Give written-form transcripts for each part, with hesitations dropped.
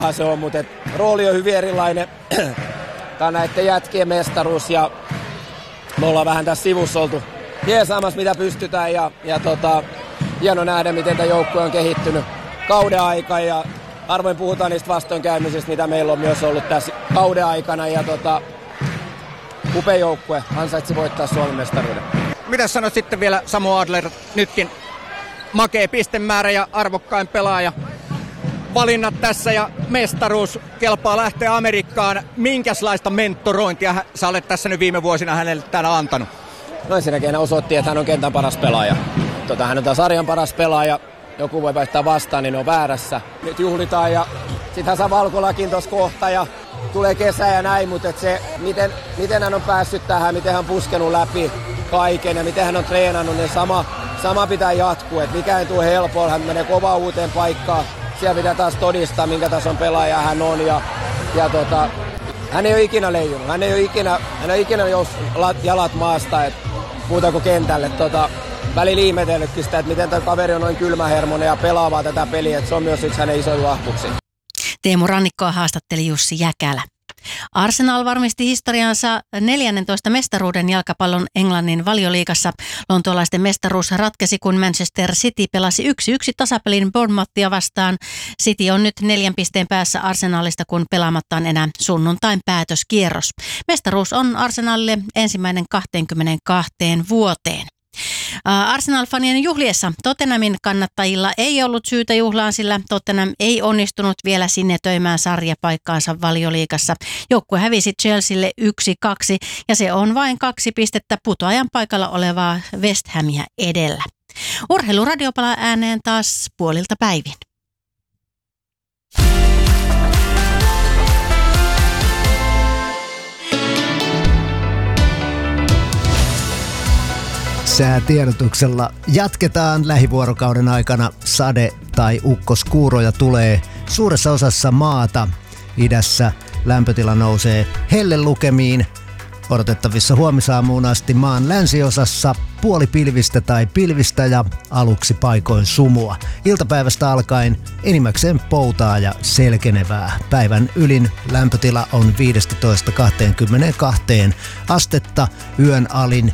Se on, mutta rooli on hyvin erilainen. Tämä on näiden jätkien mestaruus ja me ollaan vähän tässä sivussa oltu jeesaamassa mitä pystytään ja hieno nähdä miten tämä joukkue on kehittynyt kauden aikana ja harvoin puhutaan niistä vastoinkäymisistä mitä meillä on myös ollut tässä kauden aikana ja upea joukkue ansaitsi voittaa Suomen mestaruuden. Mitä sanot sitten vielä Samu Adler, nytkin makea pistemäärä ja arvokkain pelaaja? Valinnat tässä ja mestaruus kelpaa lähteä Amerikkaan. Minkälaista mentorointia sä olet tässä nyt viime vuosina hänelle täällä antanut? No ensinnäkin hän osoitti, että hän on kentän paras pelaaja. Hän on tämän sarjan paras pelaaja. Joku voi väittää vastaan, niin on väärässä. Nyt juhlitaan ja sitten saa valkolakin tuossa kohta ja tulee kesä ja näin, mutta se, miten hän on päässyt tähän, miten hän on puskenut läpi kaiken ja miten hän on treenannut, niin sama pitää jatkua. Et mikä ei tule helpolla, hän menee kovaa uuteen paikkaan. Siellä pitää taas todistaa, minkä tason pelaaja hän on ja hän ei ole ikinä leijunut. Hän ei ole ikinä jalat maasta muuta kuin kentälle. Välillä ihmetellytkin sitä, että miten tämä kaveri on noin kylmähermonen ja pelaavaa tätä peliä. Että se on myös yksi hänen isoja vahvuuksia. Teemu Rannikkoa haastatteli Jussi Jäkälä. Arsenal varmisti historiansa 14 mestaruuden jalkapallon Englannin Valioliigassa. Lontoolaisten mestaruus ratkesi, kun Manchester City pelasi 1-1 tasapelin Bournemouthia vastaan. City on nyt 4 pisteen päässä Arsenalista, kun pelaamattaan enää sunnuntain päätöskierros. Mestaruus on Arsenalille ensimmäinen 22 vuoteen. Arsenal-fanien juhliessa Tottenhamin kannattajilla ei ollut syytä juhlaan, sillä Tottenham ei onnistunut vielä sinetöimään sarjapaikkaansa Valioliigassa. Joukkue hävisi Chelsealle 1-2 ja se on vain 2 pistettä putoajan paikalla olevaa West Hamia edellä. Urheiluradio palaa ääneen taas puolilta päivin. Säätiedotuksella jatketaan lähivuorokauden aikana. Sade- tai ukkoskuuroja tulee suuressa osassa maata. Idässä lämpötila nousee hellelukemiin. Odotettavissa huomisaamuun asti maan länsiosassa puolipilvistä tai pilvistä ja aluksi paikoin sumua. Iltapäivästä alkaen enimmäkseen poutaa ja selkenevää. Päivän ylin lämpötila on 15-22 astetta, yön alin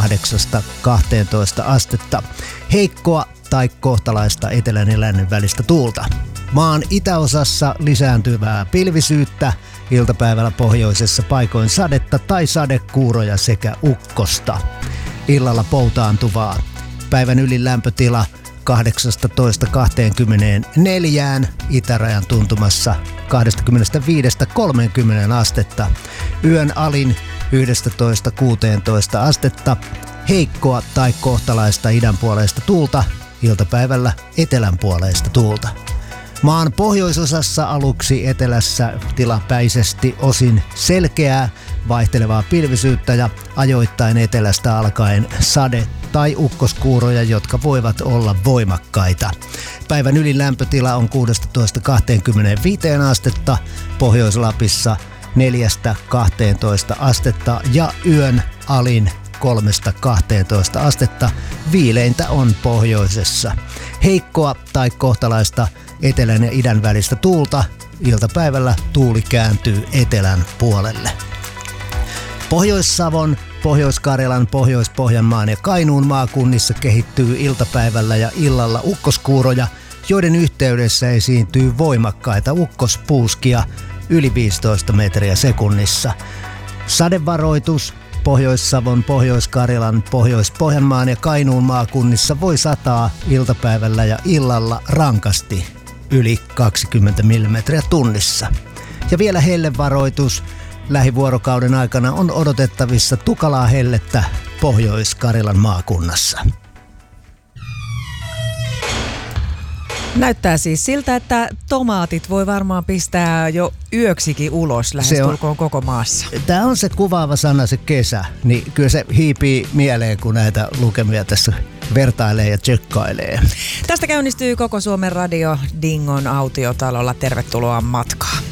8-12 astetta. Heikkoa tai kohtalaista etelän ja lännen välistä tuulta. Maan itäosassa lisääntyvää pilvisyyttä, iltapäivällä pohjoisessa paikoin sadetta tai sadekuuroja sekä ukkosta. Illalla poutaantuvaa. Päivän ylin lämpötila 18-24, itärajan tuntumassa 25-30 astetta. Yön alin 11-16 astetta. Heikkoa tai kohtalaista idänpuoleista tuulta, iltapäivällä etelänpuoleista tuulta. Maan pohjoisosassa aluksi etelässä tilapäisesti osin selkeää, vaihtelevaa pilvisyyttä ja ajoittain etelästä alkaen sade- tai ukkoskuuroja, jotka voivat olla voimakkaita. Päivän ylin lämpötila on 16-25 astetta, Pohjois-Lapissa 4-12 astetta ja yön alin 3-12 astetta. Viileintä on pohjoisessa. Heikkoa tai kohtalaista etelän ja idän välistä tuulta. Iltapäivällä tuuli kääntyy etelän puolelle. Pohjois-Savon, Pohjois-Karjalan, Pohjois-Pohjanmaan ja Kainuun maakunnissa kehittyy iltapäivällä ja illalla ukkoskuuroja, joiden yhteydessä esiintyy voimakkaita ukkospuuskia yli 15 metriä sekunnissa. Sadevaroitus Pohjois-Savon, Pohjois-Karjalan, Pohjois-Pohjanmaan ja Kainuun maakunnissa voi sataa iltapäivällä ja illalla rankasti yli 20 mm tunnissa. Ja vielä hellevaroitus. Lähivuorokauden aikana on odotettavissa tukalaa hellettä Pohjois-Karjalan maakunnassa. Näyttää siis siltä, että tomaatit voi varmaan pistää jo yöksikin ulos lähestulkoon koko maassa. Tämä on se kuvaava sana, se kesä. Niin kyllä se hiipii mieleen, kun näitä lukemia tässä vertailee ja tsekkailee. Tästä käynnistyy koko Suomen radio Dingon autiotalolla. Tervetuloa matkaan.